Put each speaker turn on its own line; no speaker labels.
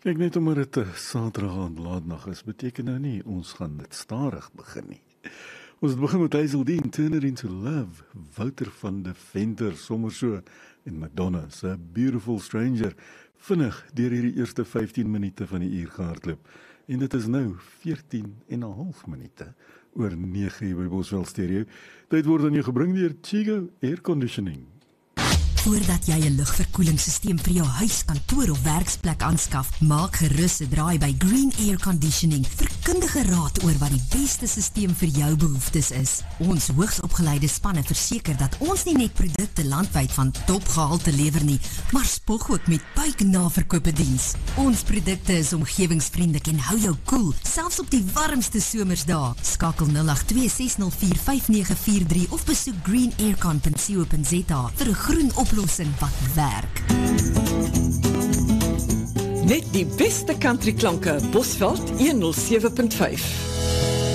Kyk, net omdat dit 'n Saterdag aand laatnag is, beteken nou nie ons gaan dit stadig begin nie. Ons het begin met Hazeldean, Turner into Love, Wouter van de Venter, sommer so, en Madonna se Beautiful Stranger, vinnig deur hierdie eerste 15 minute van die uur gehardloop. En dit is nou 14 en 'n half minute oor 9 hier by Boswell Stereo. Dit word aan jou gebring deur Chigo Air Conditioning.
Voordat jy 'n lugverkoelingssysteem vir jou huis, kantoor of werksplek aanskaf, maak gerus 'n draai by Green Air Conditioning vir kundige raad oor wat die beste systeem vir jou behoeftes is. Ons hoogsopgeleide spanne verseker dat ons nie net produkte landwyd van topgehalte lewer nie, maar spog ook met buiknaverkope diens. Ons produkte is omgewingsvriendelik en hou jou koel, selfs op die warmste somersdae. Skakel 082 604 5943 of besoek greenaircon.co.za vir 'n groen oplossing wat werk.
Net die beste country klanke, Bosveld 107.5.